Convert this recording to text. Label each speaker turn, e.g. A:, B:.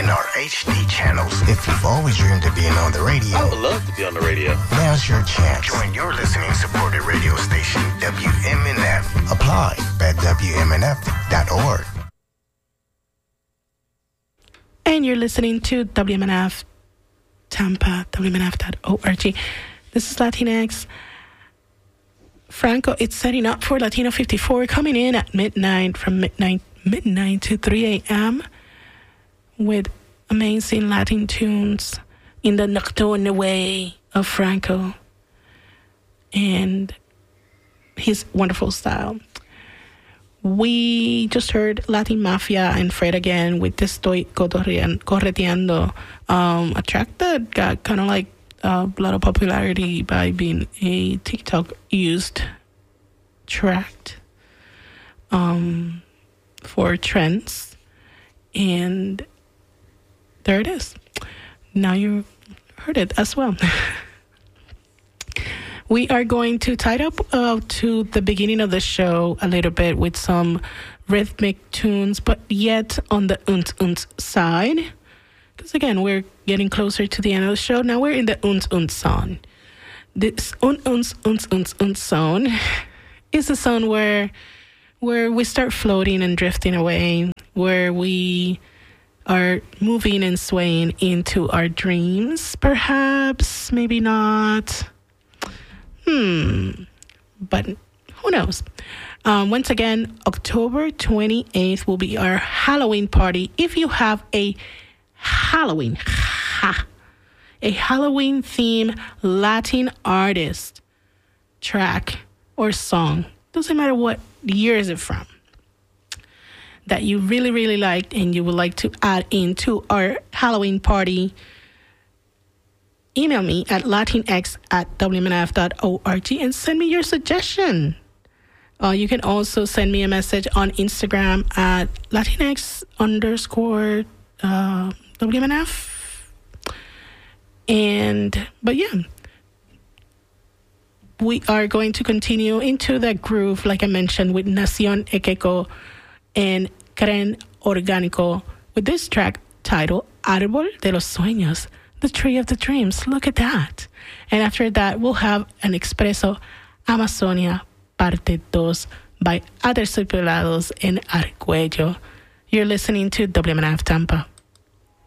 A: in our HD channels. If you've always dreamed of being on the radio,
B: I would love to be on the radio.
A: Now's your chance. Join your listening supported radio station, WMNF. Apply at WMNF.org.
C: And you're listening to WMNF Tampa, WMNF.org. This is Latinx. Franco, it's setting up for Latino 54, coming in at midnight, from midnight to 3 a.m. with amazing Latin tunes in the nocturne way of Franco and his wonderful style. We just heard Latin Mafia and Fred again with Te Estoy Correteando, a track that got kind of like a lot of popularity by being a TikTok used track for trends. And there it is. Now you heard it as well. We are going to tie it up to the beginning of the show a little bit with some rhythmic tunes, but yet on the unt side. Because again, we're getting closer to the end of the show. Now we're in the unt zone. This unt zone is a zone where we start floating and drifting away, where we are moving and swaying into our dreams, perhaps, maybe not. But who knows? Once again, October 28th will be our Halloween party. If you have a Halloween theme Latin artist, track, or song, doesn't matter what year is it from, that you really, really liked and you would like to add into our Halloween party, email me at latinx@wmnf.org and send me your suggestion. You can also send me a message on Instagram at latinx_WMNF. But yeah, we are going to continue into the groove, like I mentioned, with Nación Ekeko and Karen Orgánico with this track titled Árbol de los Sueños, the Tree of the Dreams. Look at that. And after that, we'll have an Expreso Amazonia Parte 2 by Aterciopelados and Argüello. You're listening to WMNF Tampa.